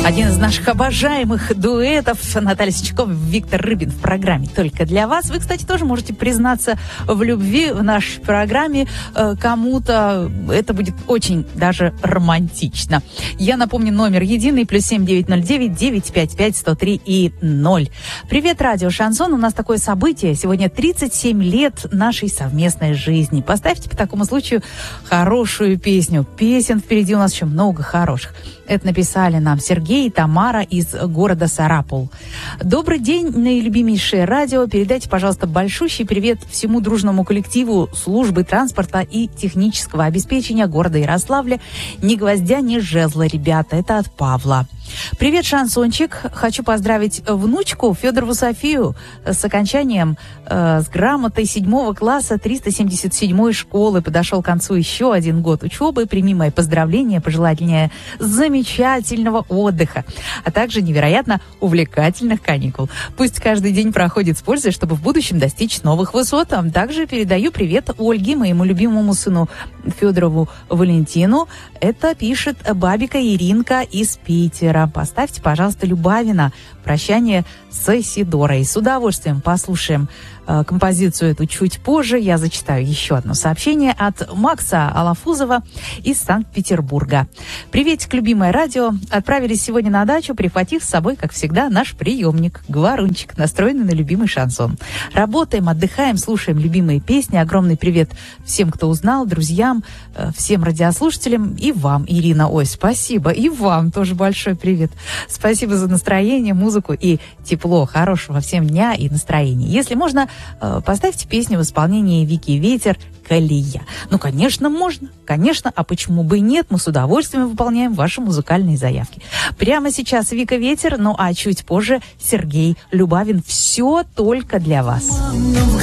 Один из наших обожаемых дуэтов Наталья Сычкова, Виктор Рыбин в программе «Только для вас». Вы, кстати, тоже можете признаться в любви в нашей программе кому-то. Это будет очень даже романтично. Я напомню, номер единый, +7 909 955 103 и 0. Привет, радио Шансон. У нас такое событие. Сегодня 37 лет нашей совместной жизни. Поставьте по такому случаю хорошую песню. Песен впереди у нас еще много хороших. Это написали нам Сергей и Тамара из города Сарапул. Добрый день, наилюбимейшее радио. Передайте, пожалуйста, большущий привет всему дружному коллективу службы транспорта и технического обеспечения города Ярославля. Ни гвоздя, ни жезла, ребята. Это от Павла. Привет, Шансончик. Хочу поздравить внучку Федорову Софию с окончанием, с грамотой 7 класса 377 школы. Подошел к концу еще один год учебы. Прими мои поздравления, пожелания замечательного отдыха, а также невероятно увлекательных каникул. Пусть каждый день проходит с пользой, чтобы в будущем достичь новых высот. Также передаю привет Ольге, моему любимому сыну Федорову Валентину. Это пишет бабика Иринка из Питера. Поставьте, пожалуйста, Любавина «Прощание с Сидорой». С удовольствием послушаем композицию эту чуть позже. Я зачитаю еще одно сообщение от Макса Алафузова из Санкт-Петербурга. Приветик, любимое радио. Отправились сегодня на дачу, прихватив с собой, как всегда, наш приемник, говорунчик, настроенный на любимый шансон. Работаем, отдыхаем, слушаем любимые песни. Огромный привет всем, кто узнал, друзьям, всем радиослушателям и вам, Ирина. Ой, спасибо. И вам тоже большой привет. Спасибо за настроение, музыку и тепло. Хорошего всем дня и настроения. Если можно, поставьте песню в исполнении Вики Ветер «Колея». Ну, конечно, можно. Конечно, а почему бы и нет? Мы с удовольствием выполняем ваши музыкальные заявки. Прямо сейчас Вика Ветер, ну а чуть позже Сергей Любавин. Все только для вас.